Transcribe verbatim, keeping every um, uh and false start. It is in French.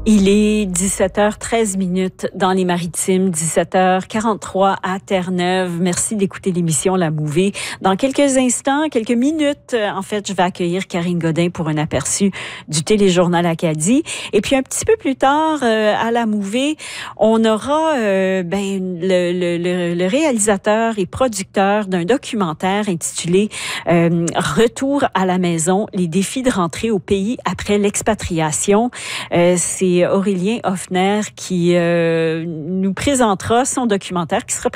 Il est dix-sept heures treize minutes dans les Maritimes, dix-sept heures quarante-trois à Terre-Neuve. Merci d'écouter l'émission La Mouvée. Dans quelques instants, quelques minutes, en fait, je vais accueillir Karine Godin pour un aperçu du Téléjournal Acadie. Et puis un petit peu plus tard, euh, à La Mouvée, on aura euh, ben, le, le, le, le réalisateur et producteur d'un documentaire intitulé euh, Retour à la maison, les défis de rentrer au pays après l'expatriation. Euh, c'est Aurélien Hoffner qui euh, nous présentera son documentaire qui sera